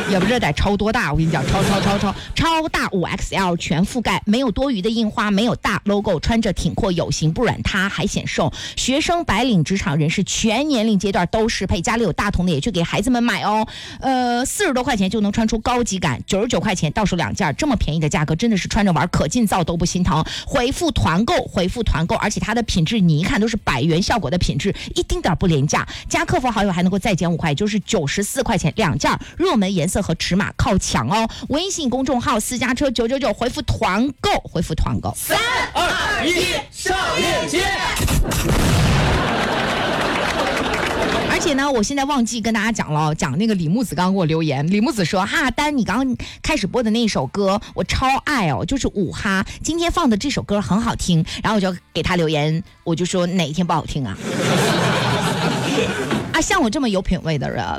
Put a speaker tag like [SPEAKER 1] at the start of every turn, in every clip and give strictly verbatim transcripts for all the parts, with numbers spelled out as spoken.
[SPEAKER 1] 也不知道得超多大，我跟你讲，超超超超超大五 X L 全覆盖，没有多余的印花，没有大 logo， 穿着挺阔有型，不软塌还显瘦。学生、白领、职场人士全年龄阶段都适配，家里有大童的也去给孩子们买哦。呃，四十多块钱就能穿出高级感，九十九块钱到手两件，这么便宜的价格，真的是穿着玩可劲造都不心疼。回复团购，回复团购，而且它的品质你一看都是百元效果的品质，一丁点不廉价。加客服好友还能够再减五块，也就是九十四块钱两件，热门颜色和尺码靠抢哦。微信公众号私家车九九九，回复团购，回复团购。
[SPEAKER 2] 三二一，上链接。
[SPEAKER 1] 而且呢，我现在忘记跟大家讲了，讲那个李木子刚刚给我留言，李木子说哈丹，你刚刚开始播的那一首歌我超爱哦，就是五哈，今天放的这首歌很好听，然后我就给他留言，我就说哪一天不好听啊？啊，像我这么有品位的人，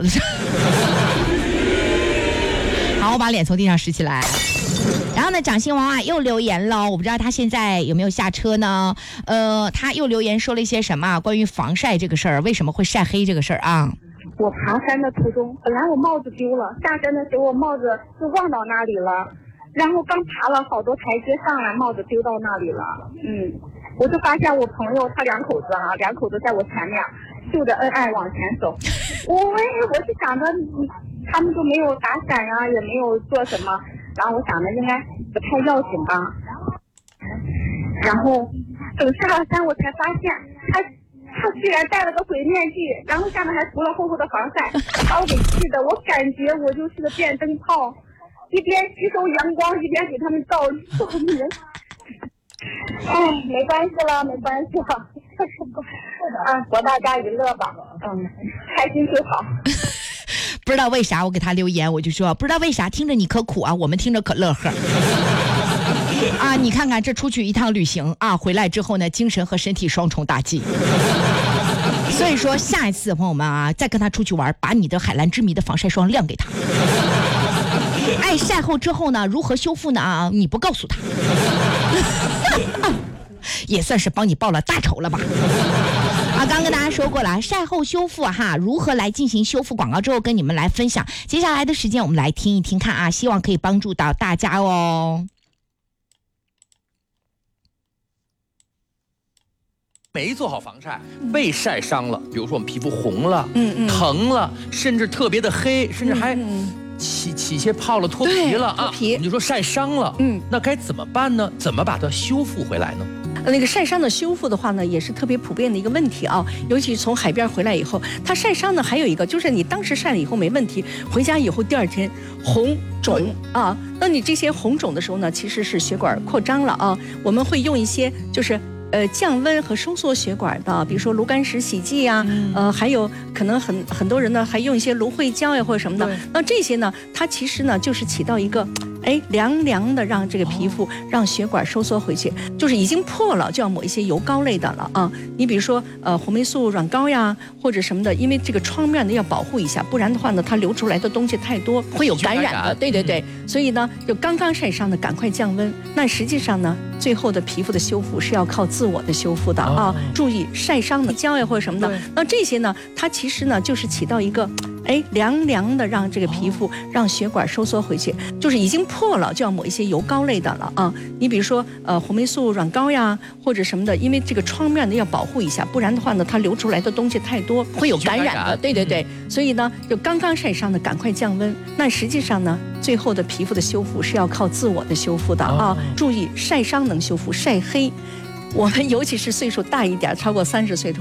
[SPEAKER 1] 好，我把脸从地上拾起来。然后呢，掌心娃娃又留言了，我不知道他现在有没有下车呢？呃，他又留言说了一些什么关于防晒这个事儿，为什么会晒黑这个事儿啊？
[SPEAKER 3] 我爬山的途中，本来我帽子丢了，下山的时候我帽子就忘到那里了，然后刚爬了好多台阶上来，帽子丢到那里了。嗯，我就发现我朋友他两口子啊，两口子在我前面秀着恩爱往前走，我我是想着他们都没有打伞呀、啊，也没有做什么。然后我想着应该不太要紧吧，然后等下了山我才发现他他居然戴了个鬼面具，然后下面还涂了厚厚的防晒，把我给气的，我感觉我就是个电灯泡，一边吸收阳光一边给他们照照明。哎，没关系了，没关系了，啊，博大家娱乐吧，嗯，开心就好。
[SPEAKER 1] 不知道为啥我给他留言，我就说不知道为啥听着你可苦啊，我们听着可乐呵啊！你看看这出去一趟旅行啊，回来之后呢，精神和身体双重打击。所以说下一次朋友们啊，再跟他出去玩，把你的海蓝之谜的防晒霜亮给他。哎，晒后之后呢，如何修复呢？啊，你不告诉他，也算是帮你报了大仇了吧。啊，刚跟大家说过了，晒后修复哈，如何来进行修复？广告之后跟你们来分享。接下来的时间我们来听一听看啊，希望可以帮助到大家哦。
[SPEAKER 2] 没做好防晒，被晒伤了，比如说我们皮肤红了、
[SPEAKER 4] 嗯嗯、
[SPEAKER 2] 疼了，甚至特别的黑，甚至还起起一些泡了、脱皮了啊，
[SPEAKER 4] 脱皮，
[SPEAKER 2] 你就说晒伤了，嗯，那该怎么办呢？怎么把它修复回来呢？
[SPEAKER 4] 那个晒伤的修复的话呢，也是特别普遍的一个问题啊。尤其从海边回来以后，它晒伤呢，还有一个就是你当时晒了以后没问题，回家以后第二天红肿啊，那你这些红肿的时候呢，其实是血管扩张了啊。我们会用一些就是呃降温和收缩血管的，比如说炉甘石洗剂啊，嗯、呃还有可能很很多人呢还用一些芦荟胶呀或者什么的。那这些呢，它其实呢就是起到一个。哎，凉凉的让这个皮肤、哦、让血管收缩回去，就是已经破了就要抹一些油膏类的了啊。你比如说呃红霉素软膏呀或者什么的，因为这个创面呢要保护一下，不然的话呢它流出来的东西太多会有感染的。对对对，嗯、所以呢就刚刚晒伤的赶快降温。那实际上呢最后的皮肤的修复是要靠自我的修复的、哦、啊。注意晒伤的胶呀或者什么的，那这些呢它其实呢就是起到一个。哎，凉凉的让这个皮肤、哦、让血管收缩回去，就是已经破了就要抹一些油膏类的了啊。你比如说呃红霉素软膏呀或者什么的，因为这个创面呢要保护一下，不然的话呢它流出来的东西太多会有感染的。对对对，嗯、所以呢就刚刚晒伤的赶快降温。那实际上呢最后的皮肤的修复是要靠自我的修复的、哦、啊。注意晒伤能修复，晒黑。我们尤其是岁数大一点，超过三十岁